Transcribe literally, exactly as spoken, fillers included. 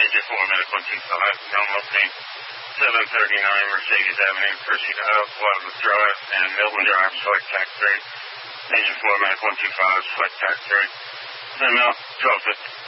Agent four, Medic one two five, Mount Opening, seven thirty-nine Mercedes Avenue, Pursuit of Wildwood Drive, and Milton Drive, select tax three. Agent four, Medic one two five, select tax three. Send out twelve fifty.